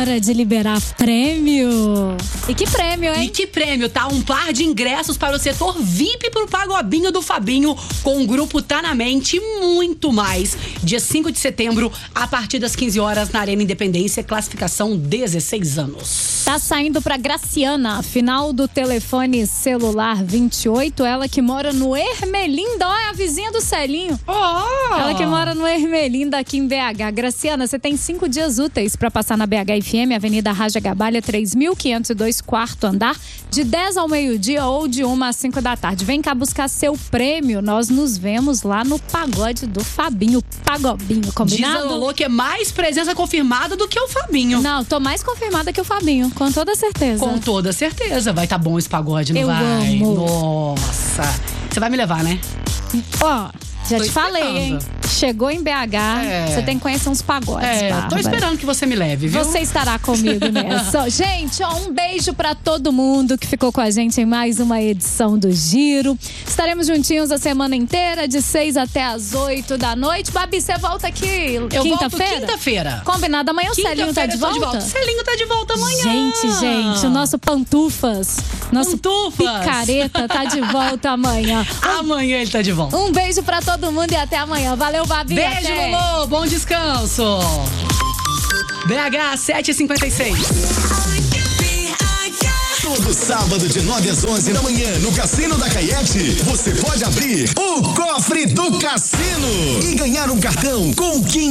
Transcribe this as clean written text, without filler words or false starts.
hora de liberar prêmio. E que prêmio, hein? E que prêmio, tá? Um par de ingressos para o setor VIP pro Pagodinho do Fabinho com o grupo Tá Na Mente e muito mais. Dia 5 de setembro, a partir das 15 horas na Arena Independência, classificação 16 anos. Tá saindo pra Graciana, final do telefone celular 28, ela que mora no Ermelinda, ó, é a vizinha do Celinho. Ela que mora no Ermelinda aqui em BH. Graciana, você tem 5 dias úteis pra passar na BH FM, Avenida Raja Gabalha, 3502, quarto andar, de 10 ao meio-dia ou de 1 às 5 da tarde. Vem cá buscar seu prêmio, nós nos vemos lá no Pagode do Fabinho, Pagodinho, combinado? Diz a Lolo que é mais presença confirmada do que o Fabinho. Não, tô mais confirmada que o Fabinho, com toda certeza. Com toda certeza, vai tá bom esse pagode, não Eu vai? amo. Nossa, você vai me levar, né? Ó, já Tô te falei, hein? esperando. Chegou em BH, você tem que conhecer uns pagodes, Bárbara. Tô esperando que você me leve, viu? Você estará comigo nessa. Gente, ó, um beijo pra todo mundo que ficou com a gente em mais uma edição do Giro. Estaremos juntinhos a semana inteira, de 6 até as 8 da noite. Babi, você volta aqui Eu quinta-feira? volto quinta-feira. Combinado, amanhã o Celinho tá de volta? Celinho tá de volta amanhã. Gente, o nosso Pantufas, nosso picareta tá de volta amanhã. Amanhã ele tá de volta. Um beijo pra todo mundo e até amanhã. Valeu, Babi. Beijo, até. Lolo. Bom descanso. BH 7h56. Todo sábado de 9 às 11 da manhã no Cassino da Caiete, você pode abrir o cofre do cassino e ganhar um cartão com 15